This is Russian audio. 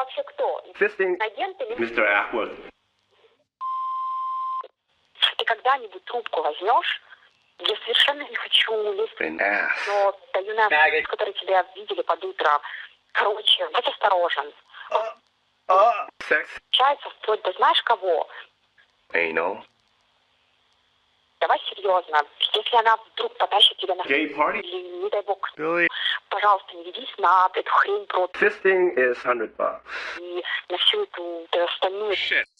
вообще кто? Fisting. Агент или... Mr. Ackworth. Ты когда-нибудь трубку возьмешь? Я совершенно не хочу лезть. Но даю на которые тебя видели под утро. Короче, будь осторожен. Sex. Получается вплоть до знаешь кого? Anal. Давай серьезно. Если она вдруг потащит тебя на... Gay party. Или, не дай бог, Billy. пожалуйста, не ведись на эту хрень про... Fisting is $100. И на всю эту остальную... Shit.